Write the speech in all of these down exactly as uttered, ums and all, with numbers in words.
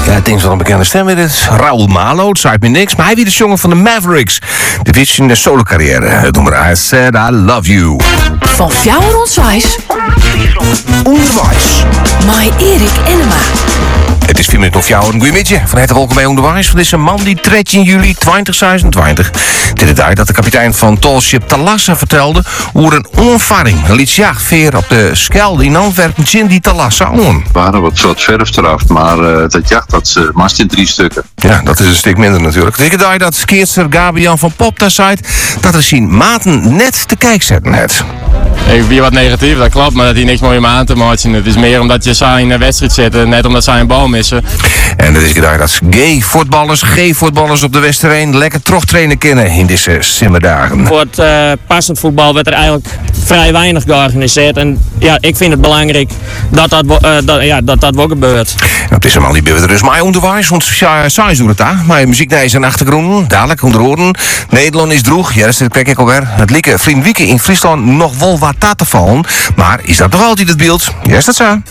Ja, het is wel een bekende stem weer. Het Raoul Malo, het zei me niks. Maar hij weer de jongen van de Mavericks. De wist in de solo carrière. Doe maar, I said I love you. Van Fjouwer Onzwijs. Onderwijs. My Erik Enema. Het is vier minuten of jou een goeiemiddag. Van harte welkom bij Onderwijs. Van deze man die dertien juli tweeduizend tweeëntwintig. Dit is tijd dat de kapitein van Tallship Thalassa vertelde hoe een onvaring, een lietsjachtveer op de Schelde in Antwerpen, in die Thalassa on. Er waren wat soort verf eraf, maar uh, dat jacht dat uh, mast in drie stukken. Ja, dat is een stuk minder natuurlijk. Dit is dat keerster Gabian van Pop daar zei dat er zien maten net te kijk zetten het. Ik ben wat negatief, dat klopt, maar dat hij niks mooie aan te maken. Het is meer omdat je zij in een wedstrijd zit, net omdat zij een bal missen. En dat is gedacht dat gay voetballers, gay voetballers op de Westereen lekker terugtrainen kunnen in deze simmerdagen. Voor het uh, passend voetbal werd er eigenlijk vrij weinig georganiseerd. En ja, ik vind het belangrijk dat dat, uh, dat, ja, dat, dat wel gebeurt. En op deze manier ben we er dus maar onderwijs, want saai doet het daar. Maar muziek naar zijn achtergrond, dadelijk onder oren. Nederland is droeg, ja, dat kijk ik alweer. Het lieke vriend Wieke in Friesland nog wel wat ta te vallen. Maar is dat nog altijd het beeld? Ja, is dat zo?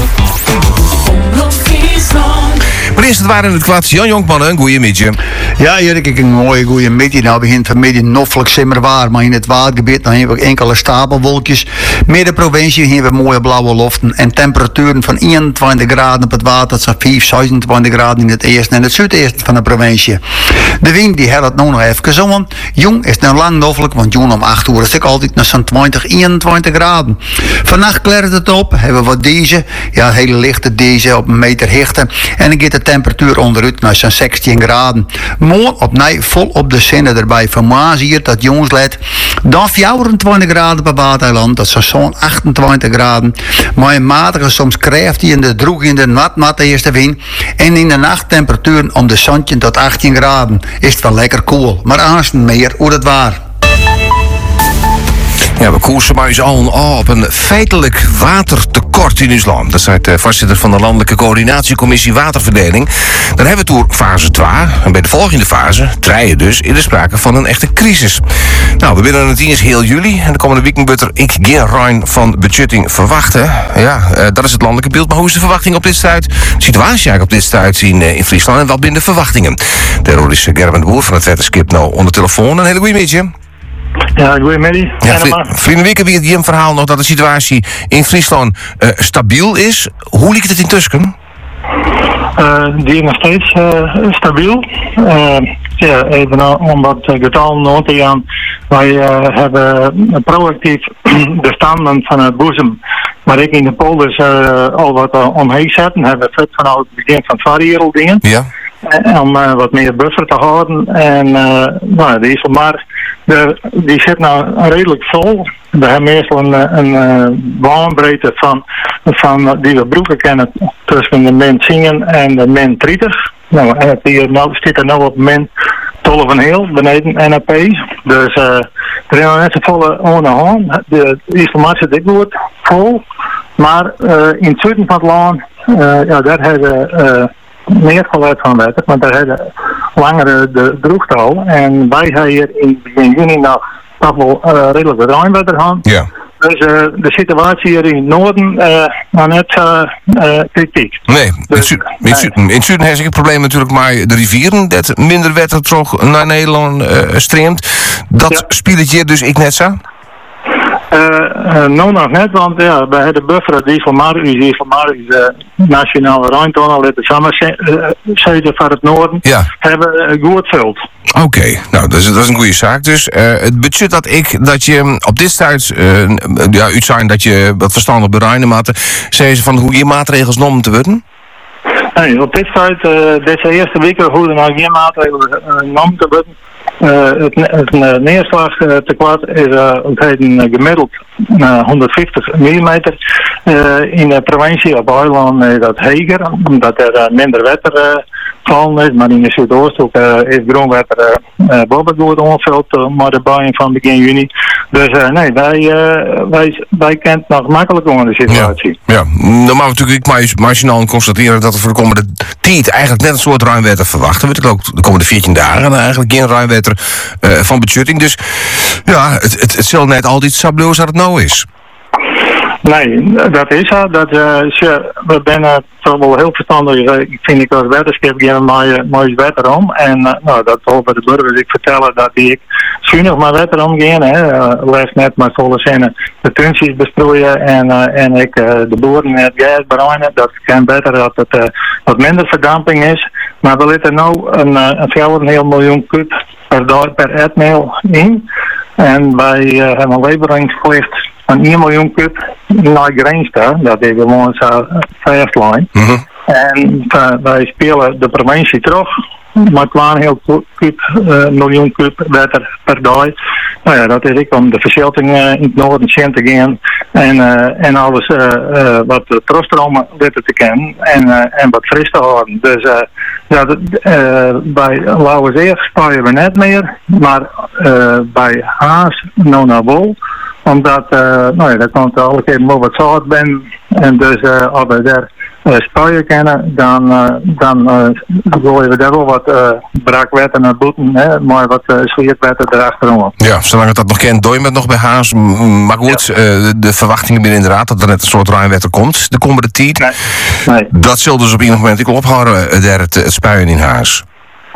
Maar eerst het waren in het kwart. Jan Jonkmannen, een goeie midje. Ja, Erik, ik een mooie goeie midje. Nou begint vanmiddag noffelijk simmerwaar, maar in het watergebied dan hebben we enkele stapelwolkjes. Middenprovincie hebben we mooie blauwe loften en temperaturen van eenentwintig graden op het water. Dat zijn vijf, zesentwintig graden in het eerste en het zuideerste van de provincie. De wind die helpt nog nog even zo. Jong is nou lang noffelijk, want jong om acht uur is het altijd naar zo'n twintig, eenentwintig graden. Vannacht klert het op, hebben we wat deze, ja, hele lichte deze op een meter hichte. En dan gaat de temperatuur onderuit naar zo'n zestien graden. Morgen opnieuw vol op de zinnen erbij van Maas hier, dat jongens let. Dan vierentwintig graden per Waterland, dat is zo'n achtentwintig graden. Maar een matige, soms krijgt hij in de droeg in de nat natte eerste wind. En in de nacht temperaturen om de zestien tot achttien graden. Is het wel lekker koel, maar aanstaan meer hoe het waar. Ja, we koersen maar eens al oh, op een feitelijk watertekort in ons land. Dat zei de voorzitter van de Landelijke Coördinatiecommissie Waterverdeling. Dan hebben we het door fase twee. En bij de volgende fase, drie dus, is er sprake van een echte crisis. Nou, we binnen het is heel juli. En de komende weekend butter ik geen ruim van budgetting verwachten. Ja, uh, dat is het landelijke beeld. Maar hoe is de verwachting op dit stuit? De situatie eigenlijk op dit stuit in, uh, in Friesland en wat binnen de verwachtingen. Daardoor is uh, Gerben de Boer van het Wetterskip nou onder telefoon. Een hele goede middag. Ja, goedemiddag. Ja, vri- vrienden Wieke, wie het die verhaal nog dat de situatie in Friesland uh, stabiel is. Hoe ligt het intussen? Uh, die is nog steeds uh, stabiel. Uh, ja, even om wat getallen aan te gaan. Wij uh, hebben proactief de standen van het boezem, maar ik in de polders uh, al wat uh, omheen zetten. Hebben we vanaf het begin van het variërel dingen. Ja. Om uh, wat meer buffer te houden. En uh, nou, die is maar de, die zit nou redelijk vol. We hebben meestal een, een, een baanbreedte van, van die we broeken kennen tussen de min tien en de min dertig. Nou, en die nou, zit er nou op min twaalf komma vijf beneden N A P. Dus uh, er is nog net zo volle onderhand. De informatie dit wordt vol. Maar uh, in het zuiden van het land, uh, ja, daar hebben uh, meer geluid van wetten, want daar hebben langere de droogte al. En wij hebben hier in begin juni nog toch wel uh, redelijk ruimwetter gehad. Ja. Dus uh, de situatie hier in het noorden uh, maar net uh, uh, kritiek. Nee, dus, in, Su- in, Su- in het zuiden heeft het probleem natuurlijk maar de rivieren, dat minder wetter toch naar Nederland uh, streamt. Dat ja. Speelt het hier dus ik net zo? Uh, uh, nou nog net, want ja, bij de buffer die van Marius, die van Marius de nationale Rijntunnel, de samenzetten van het noorden, ja. hebben uh, goed vult. Oké, okay. Nou dat is, dat is een goede zaak. Dus uh, het budget dat ik, dat je op dit stuit, uh, ja, u zijn dat je wat verstandig bereiden maakte, zei ze van hoe je maatregels noemen te worden? Nee, op dit stuit, uh, deze eerste weken hoe er nou geen maatregelen uh, noemen te worden. Uh, het, het uh, neerslag uh, te kwart is uh, uh, gemiddeld uh, honderdvijftig millimeter. Uh, in de provincie op Eiland is dat heger, omdat er uh, minder wetter uh, vallen is. Maar in de Zuidoost uh, is groenwetter uh, boven goed onveld, uh, maar de buien van begin juni. Dus uh, nee, wij, uh, wij, wij kennen nog makkelijk onder de situatie. Ja, ja. Dan mag natuurlijk marginaal constateren dat er voor de komende tijd eigenlijk net een soort ruimwetter verwachten. We ook de komende veertien dagen eigenlijk geen ruimwetter uh, van budgetting. Dus ja, het, het, het zal net altijd sabloos dat het nou is. Nee, dat is zo. Dat, uh, ze, we zijn toch wel heel verstandig. Uh, ik vind ik als wetenschap geen mooi, mooi wetter om. En uh, nou, dat hopen de burgers ik vertellen dat die ik zuinig maar wetter omgaan. Uh, les net maar volle zinnen de tuintjes besproeien en, uh, en ik uh, de boeren het gas bereiden. Dat kan beter dat het uh, wat minder verdamping is. Maar we zitten nu een, uh, een vijfenhalf miljoen kub per dag per etmeel in. En wij uh, hebben een leveringsplicht van één miljoen kub naar Greensta. Dat is gewoon zo'n fastlijn. Mm-hmm. En uh, wij spelen de provincie terug. Maar twaalf heel kub, uh, miljoen kub water per dag. Nou ja, dat is ik om de verzilting uh, in het noorden te gaan. En, uh, en alles uh, uh, wat terugstromen weten te kennen. En, uh, en wat fris te houden. Dus uh, ja, uh, bij Lauwerzeer spelen we net meer. Maar uh, bij Haas nou naar Wol. Omdat, uh, nou ja, dat komt alle keer maar wat zout ben. En dus uh, als we daar uh, spuien kennen, dan, uh, dan uh, gooien we daar wel wat uh, braakwetten naar boeten, hè, maar wat uh, slierwetten erachterom. Ja, zolang het dat nog kent, doe je het nog bij Haas. M- Maar goed, ja. uh, de, de verwachtingen binnen inderdaad dat er net een soort ruimwetter komt de komende tijd. Nee. Nee. Dat zullen dus op enig moment ik ophouden, uh, daar het, het spuien in Haas.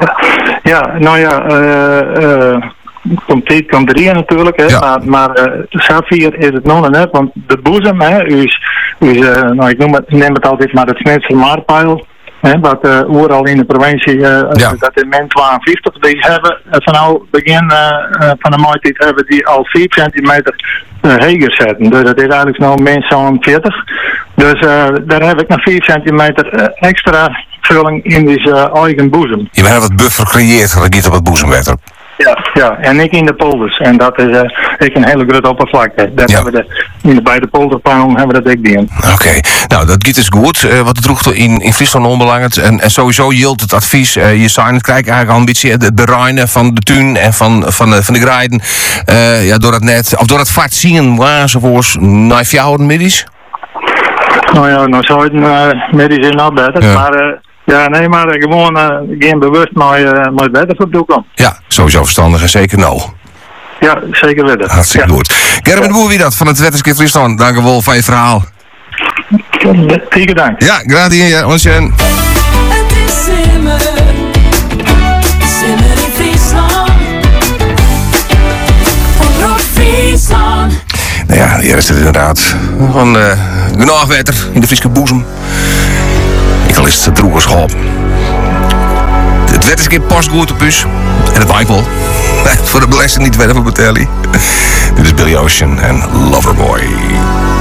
Ja, nou ja, uh, uh, komt tijd, komt drie natuurlijk, hè, Ja. maar, maar uh, Safir is het nog net, want de boezem, hè, is, is uh, nou ik noem het, neem het altijd maar het Snitse Maarpeil, hè, wat uh, overal in de provincie, uh, Ja. dat in min tweeënvijftig, die hebben uh, vanaf begin uh, uh, van de maaitijd hebben die al vier centimeter uh, heger zetten. Dus dat is eigenlijk nog min zo'n veertig. Dus uh, daar heb ik nog vier centimeter uh, extra vulling in die uh, eigen boezem. Je hebt wat buffer gecreëerd, dat giet op het boezemwetter. Ja, ja, en ik in de polders. En dat is uh, ik een hele grote oppervlakte. Dat Ja. hebben we de, in de beide polderpalen hebben we dat ik die in. Oké, okay. Nou dat giet is goed. Uh, wat het droeg in, in Friesland onbelangrijk. En, en sowieso hield het advies, uh, je zijn het krijgt eigenlijk al een beetje het bereinen van de tuin en van, van, de, van de grijden. Uh, ja, door dat net, of door dat vaart zien waarschijnlijk naar fjouwen middies. Nou ja, nou zou het uh, medisch is nog beter. Ja. Maar uh, ja, nee, maar uh, gewoon uh, geen bewust maar uh, maar beter voor de toekomst. Ja, sowieso verstandig en zeker nou. Ja, zeker weten. Hartstikke ja. goed. Gerben de Boer, wie dat van het Wetterskip Friesland. Dank u wel van je verhaal. Vielen dank. Ja, graag ja, ons jen. Het is simmer. Simmer in Friesland. Omroep Friesland. Nou ja, hier is het inderdaad. Gewoon uh, genoeg wetter in de Friese boezem. Ik al is het droegerschap. Het Wetterskip past goed op us. En het waait wel. Voor de belasting niet verder voor Batelli. Dit is Billy Ocean en Loverboy.